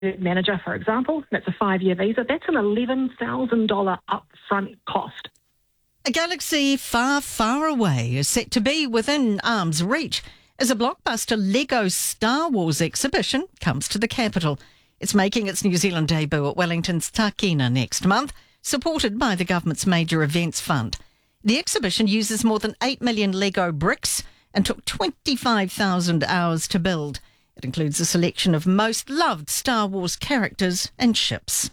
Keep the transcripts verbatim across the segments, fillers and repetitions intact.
manager, for example, that's a five-year visa, that's an eleven thousand dollars upfront cost. A galaxy far, far away is set to be within arm's reach as a blockbuster Lego Star Wars exhibition comes to the capital. It's making its New Zealand debut at Wellington's Tākina next month, supported by the government's Major Events Fund. The exhibition uses more than eight million Lego bricks and took twenty-five thousand hours to build. It includes a selection of most loved Star Wars characters and ships.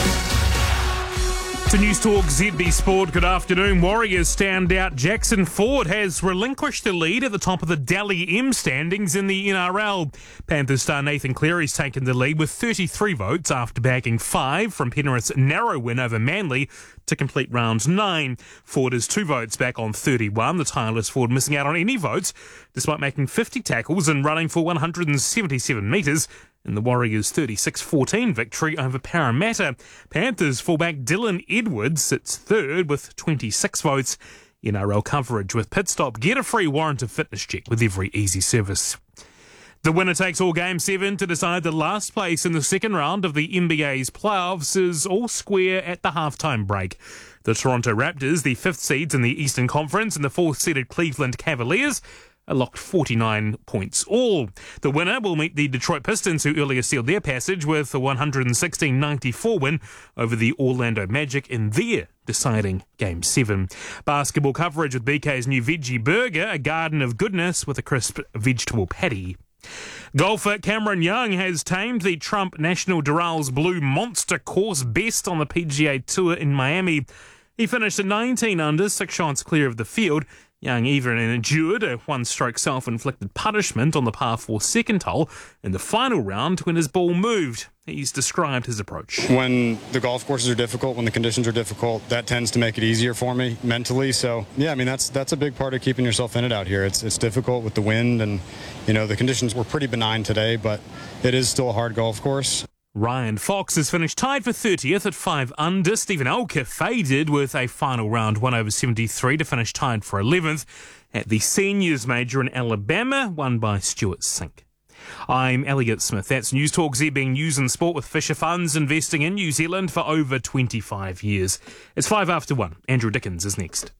To News Talk Z B Sport, good afternoon. Warriors standout Jackson Ford has relinquished the lead at the top of the Dally M standings in the N R L. Panthers star Nathan Cleary's taken the lead with thirty-three votes after bagging five from Penrith's narrow win over Manly to complete round nine. Ford is two votes back on thirty-one, the tireless Ford missing out on any votes despite making fifty tackles and running for one hundred seventy-seven metres in the Warriors' thirty-six fourteen victory over Parramatta. Panthers fullback Dylan Edwards sits third with twenty-six votes. N R L coverage with Pit Stop. Get a free warrant of fitness check with every easy service. The winner takes all Game seven to decide the last place in the second round of the N B A's playoffs is all square at the halftime break. The Toronto Raptors, the fifth seeds in the Eastern Conference, and the fourth-seeded Cleveland Cavaliers are locked forty-nine points all. The winner will meet the Detroit Pistons, who earlier sealed their passage with a one sixteen ninety-four win over the Orlando Magic in their deciding Game seven. Basketball coverage with B K's new veggie burger, a garden of goodness with a crisp vegetable patty. Golfer Cameron Young has tamed the Trump National Doral Blue Monster course best on the P G A Tour in Miami. He finished at nineteen under, six shots clear of the field. Young even endured a one-stroke self-inflicted punishment on the par four second hole in the final round when his ball moved. He's described his approach. When the golf courses are difficult, when the conditions are difficult, that tends to make it easier for me mentally. So, yeah, I mean, that's that's a big part of keeping yourself in it out here. It's it's difficult with the wind, and, you know, the conditions were pretty benign today, but it is still a hard golf course. Ryan Fox has finished tied for thirtieth at five under. Stephen Alker faded with a final round one over seventy-three to finish tied for eleventh at the Seniors Major in Alabama, won by Stuart Sink. I'm Elliot Smith. That's News Talk Z B News and Sport with Fisher Funds, investing in New Zealand for over twenty-five years. It's five after one. Andrew Dickens is next.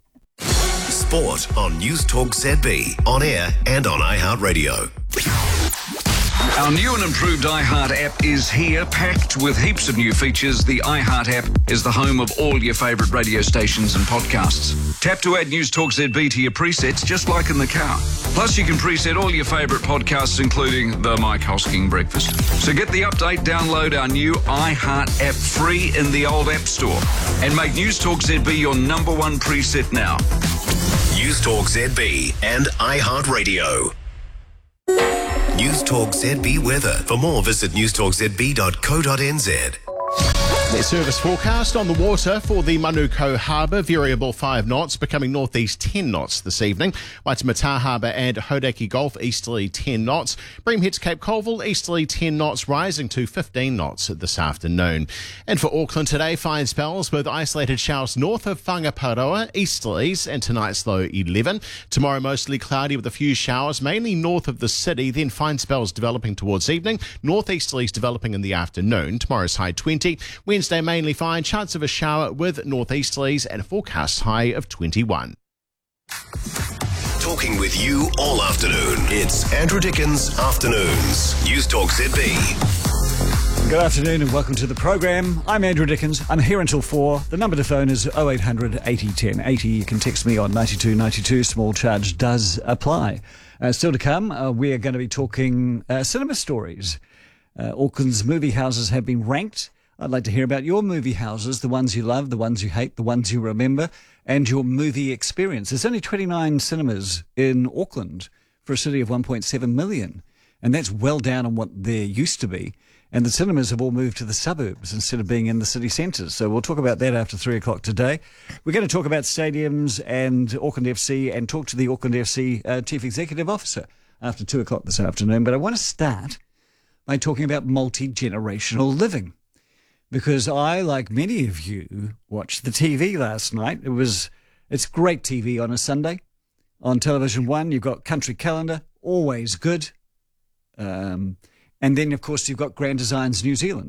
Sport on News Talk Z B, on air and on iHeartRadio. Our new and improved iHeart app is here, packed with heaps of new features. The iHeart app is the home of all your favourite radio stations and podcasts. Tap to add News Talk Z B to your presets, just like in the car. Plus, you can preset all your favourite podcasts, including the Mike Hosking Breakfast. So get the update, download our new iHeart app free in the old App Store, and make News Talk Z B your number one preset now. News Talk Z B and iHeartRadio. News Talk Z B weather. For more, visit news talk z b dot co dot n z. Their service forecast on the water for the Manukau Harbour, variable five knots, becoming northeast ten knots this evening. Waitemata Harbour and Hodaki Gulf, easterly ten knots. Bream hits Cape Colville, easterly ten knots, rising to fifteen knots this afternoon. And for Auckland today, fine spells with isolated showers north of Whangaparoa, easterlies, and tonight's low eleven. Tomorrow mostly cloudy with a few showers, mainly north of the city, then fine spells developing towards evening. Northeasterlies developing in the afternoon. Tomorrow's high twenty. Wednesday mainly fine, chance of a shower with northeasterlies and a forecast high of twenty-one. Talking with you all afternoon. It's Andrew Dickens Afternoons. News Talk Z B. Good afternoon and welcome to the program. I'm Andrew Dickens. I'm here until four. The number to phone is oh eight hundred eighty ten eighty. You can text me on ninety-two ninety-two. Small charge does apply. Uh, still to come, uh, we are going to be talking uh, cinema stories. Uh, Auckland's movie houses have been ranked. I'd like to hear about your movie houses, the ones you love, the ones you hate, the ones you remember, and your movie experience. There's only twenty-nine cinemas in Auckland for a city of one point seven million, and that's well down on what there used to be. And the cinemas have all moved to the suburbs instead of being in the city centres. So we'll talk about that after three o'clock today. We're going to talk about stadiums and Auckland F C and talk to the Auckland F C uh, Chief Executive Officer after two o'clock this afternoon. But I want to start by talking about multi-generational living. Because I, like many of you, watched the T V last night. It was, it's great T V on a Sunday. On Television One, you've got Country Calendar, always good. Um, And then, of course, you've got Grand Designs New Zealand.